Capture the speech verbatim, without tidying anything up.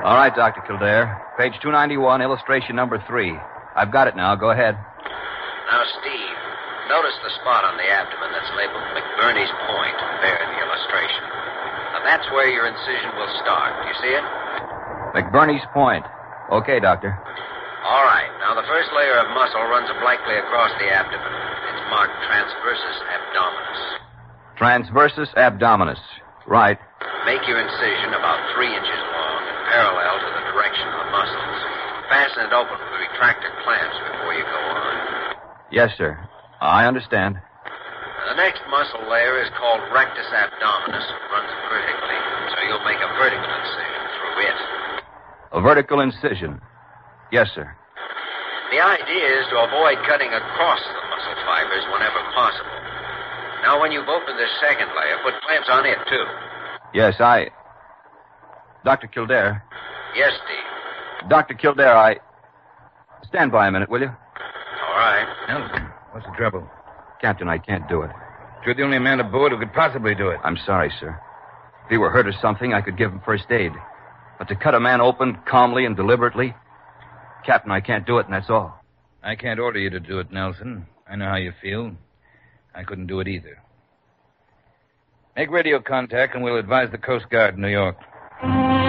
All right, Doctor Kildare. Page two ninety-one, illustration number three. I've got it now. Go ahead. Now, Steve, notice the spot on the abdomen that's labeled McBurney's Point there in the illustration. Now, that's where your incision will start. Do you see it? McBurney's Point. Okay, Doctor. All right. Now, the first layer of muscle runs obliquely across the abdomen. It's marked transversus abdominis. Transversus abdominis. Right. Make your incision about three inches long and parallel to the direction of the muscles. Fasten it open with retractor clamps before you go on. Yes, sir. I understand. The next muscle layer is called rectus abdominis. It runs vertically, so you'll make a vertical incision through it. A vertical incision. Yes, sir. The idea is to avoid cutting across the muscle fibers whenever possible. Now, when you've opened this second layer, put clamps on it, too. Yes, I... Doctor Kildare. Yes, Steve. Doctor Kildare, I... Stand by a minute, will you? All right. Nelson, what's the trouble? Captain, I can't do it. You're the only man aboard who could possibly do it. I'm sorry, sir. If he were hurt or something, I could give him first aid. But to cut a man open calmly and deliberately... Captain, I can't do it, and that's all. I can't order you to do it, Nelson. I know how you feel. I couldn't do it either. Make radio contact, and we'll advise the Coast Guard in New York.